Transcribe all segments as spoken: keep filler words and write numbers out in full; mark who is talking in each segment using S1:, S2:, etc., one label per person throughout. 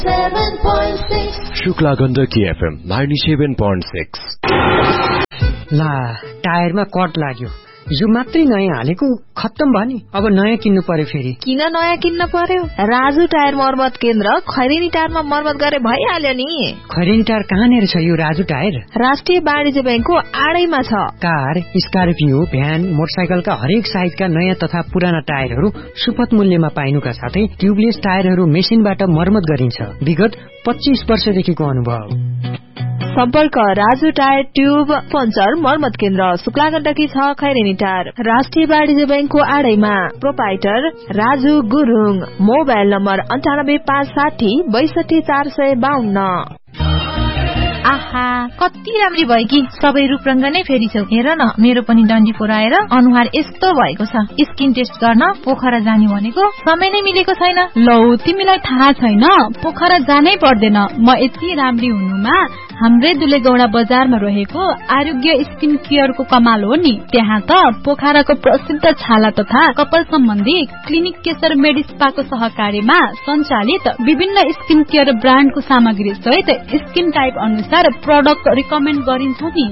S1: Shukla Gandaki FM ninety-seven point six।
S2: ला टायरमा cut लाग्यो, यो मात्रै नयाँ हालेको खत्तम भयो नि। अब नयाँ किन्नु पर्यो फेरि।
S3: किन नयाँ किन्न पर्यो? राजु टायर मर्मत केन्द्र खैरेनी टायरमा मर्मत गरे भइहाल्यो नि।
S2: खैरेनी टायर कहाँनिर छ यो राजु टायर?
S3: राष्ट्रिय वाणिज्य बैंकको आडैमा छ।
S2: कार, स्कर्पियो, भ्यान, मोटरसाइकलका हरेक साइजका नयाँ तथा पुराना टायरहरू सुपथ मूल्यमा पाइनुका साथै ट्युबलेस टायरहरू मेसिनबाट मर्मत गरिन्छ। विगत पच्चीस वर्षदेखिको अनुभव।
S3: सम्पर्क राजु टायर ट्युब पञ्चर मर्मत केन्द्र शुक्ला गण्डकी छ खैरेनी टायर, राष्ट्रिय वाणिज्य बैंकको आडैमा। Proprietor Raju Gurung. Mobile number अन्ठानब्बे पाँच साठी बैसठी चार सय बाहन्न।
S4: आहा, कति राम्री भयो कि सबै रूपरंग नै फेरिछौ। हेर न, मेरो पनि डन्डी फोराएर अनुहार यस्तो भएको छ। स्किन टेस्ट गर्न पोखरा जाने भनेको समय नै मिलेको छैन।
S5: लौ, तिमीलाई थाहा छैन, पोखरा जानै पर्दैन। म यति राम्री हुनुमा हाम्रै दुलेगौडा बजारमा रहेको आरोग्य स्किन केयरको कमाल हो नि। त्यहाँ त पोखराको प्रसिद्ध छाला तथा कपाल सम्बन्धी क्लिनिक केशर मेडिस्पाको सहकार्यमा सञ्चालित विभिन्न स्किन केयर ब्रान्डको सामग्री सहित स्किन टाइप अनुसार प्रोडक्ट रिकमेन्ड गरिन्छ नि।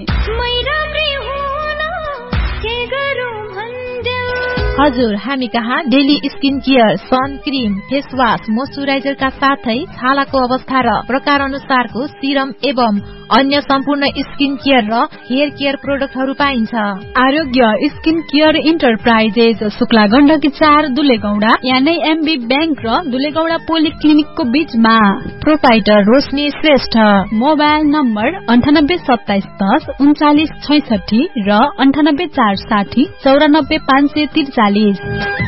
S4: हजुर, हामी कहाँ daily skin care, sun cream, face wash, मोइस्चराइजरका साथै छालाको अवस्था र प्रकार अनुसारको सिरम एवं अन्य सम्पूर्ण स्किन केयर र हेयर केयर प्रोडक्टहरू पाइन्छ।
S5: आरोग्य skin care enterprises Shukla Gandaki चार दुलेगौडा, यानी एमबी बैंक र दुलेगौडा पोलिक्लिनिकको बीचमा।
S4: प्रोपाइटर रोशनी श्रेष्ठ।
S5: मोबाइल नम्बर अन्ठानब्बे सत्ताइस दस उन्चालिस छैसठी र अन्ठानब्बे चार साठी चौरानब्बे पाँच सय त्रिचालिस।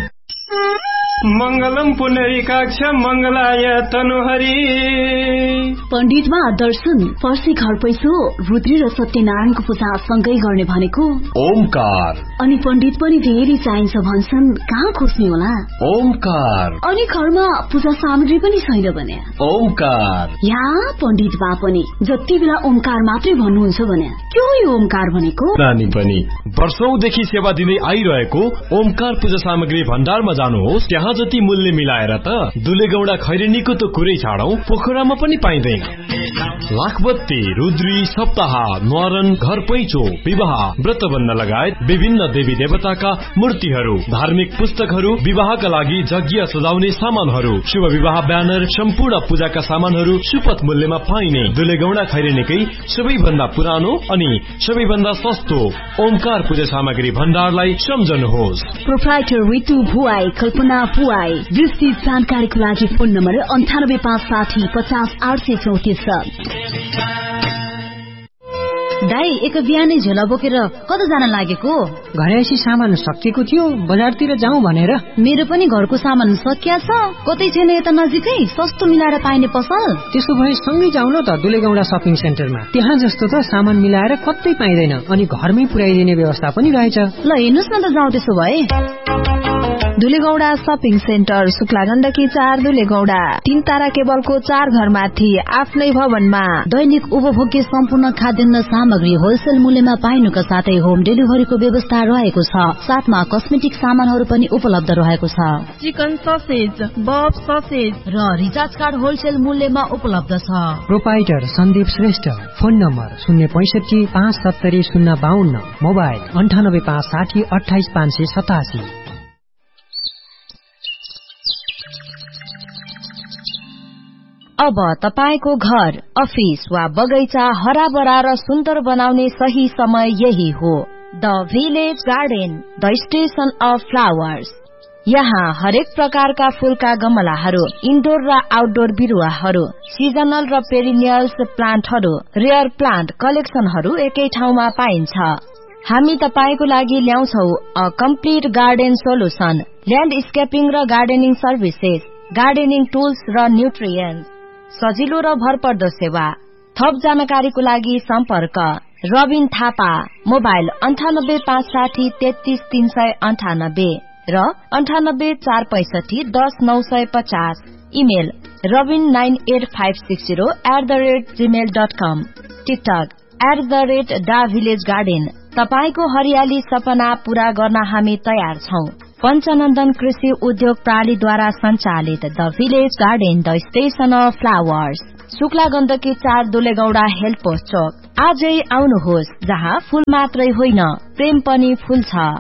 S6: मंगलम पुनरीकाक्ष मंगलाय तनुहरी।
S7: पण्डितमा दर्शन, पर्सी घर पैसो, रुद्री र सत्यनारायणको पूजा सँगै गर्ने भनेको
S1: ओमकार।
S7: अनि पण्डित पनि धेरै चाहिन्छ भन्छन्, कहाँ खोज्ने होला?
S1: ओमकार।
S7: अनि घरमा पूजा सामग्री पनि छैन भने
S1: ओमकार।
S7: या पण्डित बा पनि जति बेला ओमकार मात्रै भन्नुहुन्छ भने के हो यो ओमकार भनेको?
S8: नानी पनि वर्षौंदेखि सेवा दिँदै आइरहेको ओमकार पूजा सामग्री भण्डारमा जानुहोस्। त्यहाँ जति मूल्य मिलाएर त दुलेगौडा खैरेनीको त कुरै छाडौं, पोखरामा पनि पाइँदैन। लाखबत्ती, रुद्री, सप्ताह, न्वारन, घर पैचो, विवाह, व्रतबन्ध लगायत विभिन्न देवी देवताका मूर्तिहरू, धार्मिक पुस्तकहरू, विवाहका लागि यज्ञ सजाउने सामानहरू, शुभ विवाह ब्यानर, सम्पूर्ण पूजाका सामानहरू सुपथ मूल्यमा पाइने दुलेगौडा खैरेनीकै सबैभन्दा पुरानो अनि सबैभन्दा सस्तो ओमकार पूजा सामग्री भण्डारलाई सम्झनुहोस्।
S7: प्रोप्राइटर रितु भुवाई, कल्पना भुवाई। विस्तृत जानकारीको लागि फोन नम्बर अन्ठानब्बे पाँच साठी पचास आठ सय चौतिस।
S9: दाई, एक बिहानै झोला बोकेर कता जान लागेको?
S2: घरैसी सामान सकिएको थियो, बजारतिर जाउँ भनेर।
S9: मेरो पनि घरको सामान सकिया छ। कतै छैन यता नजिकै सस्तो मिलाएर पाइने पसल?
S2: त्यसो भए सँगै जाउँ न त दुलेगौडा शपिङ सेन्टरमा। त्यहाँ जस्तो त सामान मिलाएर कतै पाइँदैन, अनि घरमै पुर्याइदिने व्यवस्था पनि रहेछ।
S9: ल हेर्नुस् न त, जाउँ त्यसो भए।
S3: दुलेगौडा शपिङ सेन्टर शुक्ला गण्डकी चार दुलेगौडा, तीन तारा केबलको चार घर माथि आफ्नै भवनमा।
S9: दैनिक उपभोग्य सम्पूर्ण खाद्यान्न सामग्री होलसेल मूल्यमा पाइनुका साथै होम डेलिभरीको व्यवस्था रहेको छ। साथमा कस्मेटिक सामानहरू पनि उपलब्ध रहेको छ।
S5: चिकन ससेज, बफ ससेज
S9: र रिचार्ज कार्ड होलसेल मूल्यमा उपलब्ध छ।
S2: Proprietor Sandeep Shrestha. Phone number शून्य पैसठी पाँच सत्तरी शून्य बाहन्न। मोबाइल अन्ठानब्बे पाँच साठी अठाइस पाँच सय सतासी।
S10: अब तपाईको घर, अफिस वा बगैँचा हराभरा र सुन्दर बनाउने सही समय यही हो। The village garden, the station of flowers. यहाँ हरेक प्रकारका फूलका गमलाहरू, इन्डोर र आउटडोर बिरुवाहरू, सिजनल र पेरिनियल्स प्लान्टहरू, रेयर प्लान्ट कलेक्सनहरू एकै ठाउँमा पाइन्छ। हामी तपाईको लागि ल्याउँछौ अ कम्प्लिट गार्डन सोलुसन, ल्यान्डस्केपिङ र गार्डनिङ सर्भिसेस, गार्डनिङ टुल्स र न्युट्रियन्ट्स, सजिलो र भरपर्दो सेवा। थप जानकारीको लागि सम्पर्क रबिन थापा। मोबाइल अन्ठानब्बे पाँच साठी तेत्तीस तीन सय अन्ठानब्बे र अन्ठानब्बे चार पैसठी दस नौ सय पचास। Email Rabin nine at five six zero at the rate Gmail dot com. TikTok at the rate डा भिलेज गार्डन। तपाईको हरियाली सपना पूरा गर्न हामी तयार छौं। पञ्चनन्दन कृषि उद्योग प्रणालीद्वारा सञ्चालित the village garden the station of flowers, Shukla Gandaki चार दुलेगौडा हेल्थ पोस्ट चोक। आजै आउनुहोस्, जहाँ फूल मात्रै होइन प्रेम पनि फूल छ।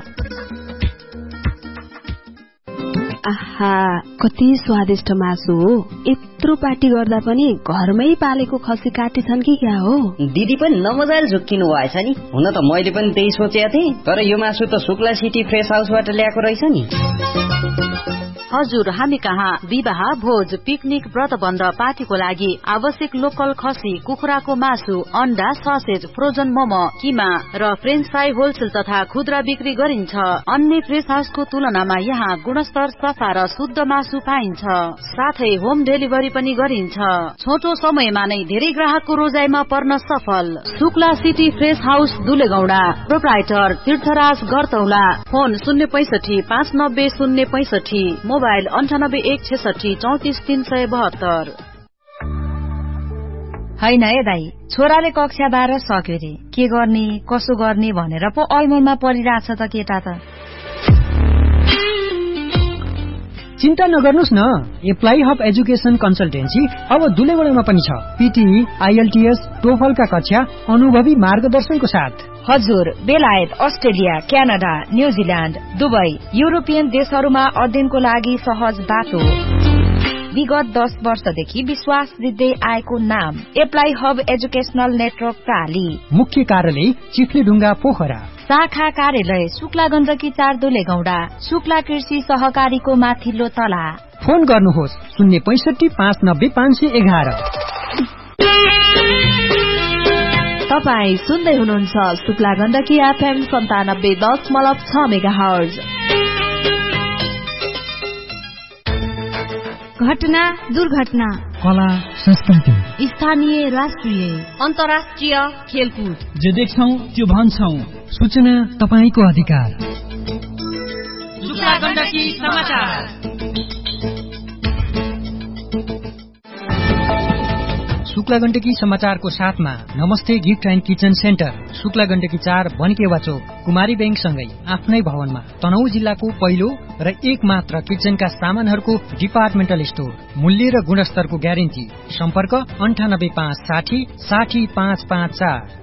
S11: आहा, कति स्वादिष्ट मासु हो। यत्रो पार्टी गर्दा पनि घरमै पालेको खसी काटेछन् कि क्या हो?
S12: दिदी पनि नमजाले झुक्किनु भएछ नि। हुन त मैले पनि त्यही सोचेको थिएँ, तर यो मासु त शुक्ला सिटी फ्रेश हाउसबाट ल्याएको रहेछ नि।
S13: हजुर, हामी कहाँ विवाह, भोज, पिकनिक, व्रतबन्ध, पार्टीको लागि आवश्यक लोकल खसी, कुखुराको मासु, अण्डा, ससेज, फ्रोजन मोमो, किमा र फ्रेन्च फ्राई होलसेल तथा खुद्रा बिक्री गरिन्छ। अन्य फ्रेश हाउसको तुलनामा यहाँ गुणस्तर, सफा र शुद्ध मासु पाइन्छ। साथै होम डेलिभरी पनि गरिन्छ। छोटो समयमा नै धेरै ग्राहकको रोजाइमा पर्न सफल। Shukla city fresh house दुलेगौडा, proprietor तीर्थराज गरतौला। फोन शून्य पैसठी पाँच नब्बे शून्य पैसठी, मोबाइल अन्ठानब्बे एक छेसठी चौतिस तीन सय बहत्तर।
S10: होइन ए दाई, छोराले कक्षा बाह्र सक्यो रे, के गर्ने कसो गर्ने भनेर पो ऐमलमा परिरहेछ त केटा त।
S2: चिन्ता नगर्नुस् न, एप्लाई हब एजुकेसन कन्सल्टेन्सी अब दुलेगौडामा पनि छ। पीटीई, आईएलटीएस, टोफलका कक्षा अनुभवी मार्गदर्शनको साथ।
S10: हजुर, बेलायत, Australia, Canada, New Zealand, Dubai, European देशहरूमा अध्ययनको लागि सहज बाटो। विगत दस वर्षदेखि विश्वास दिँदै आएको नाम एप्लाई हब एजुकेशनल नेटवर्क प्राली।
S2: मुख्य कार्यालय चिफ्लेढुङ्गा पोखरा,
S10: शाखा कार्यालय शुक्ला गण्डकी चार दुलेगौडा, शुक्ला कृषि सहकारीको माथिल्लो तला।
S2: फोन गर्नुहोस् शून्य पैसठी पाँच नब्बे पाँच सय एघार।
S3: तपाई सुन्दै हुनुहुन्छ शुक्ला गण्डकी एफएम सन्तानब्बे दशमलव छ मेगा हर्ज।
S5: घटना, दुर्घटना,
S2: कला, संस्कृति,
S5: स्थानीय, राष्ट्रिय,
S13: अन्तर्राष्ट्रिय खेलकुद,
S14: जे देख्छौ त्यो भन्छौ।
S2: सूचना तपाईको अधिकार।
S13: शुक्ला गण्डकी समाचार।
S2: शुक्ला गण्डकी समाचारको साथमा नमस्ते gift and kitchen centre, Shukla Gandaki चार बनिकेवा चोक, कुमारी ब्याङ्कसँगै आफ्नै भवनमा तनहुँ जिल्लाको पहिलो र एक मात्र किचनका सामानहरूको डिपार्टमेन्टल स्टोर। मूल्य र गुणस्तरको ग्यारेन्टी। सम्पर्क अन्ठानब्बे पाँच साठी साठी पाँच पाँच चार।